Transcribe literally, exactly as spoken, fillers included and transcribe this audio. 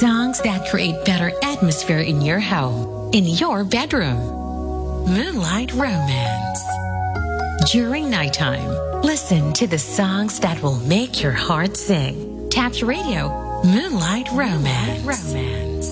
Songs that create better atmosphere in your home, in your bedroom. Moonlight Romance. During nighttime, listen to the songs that will make your heart sing. Tap your radio. Moonlight Romance. Romance.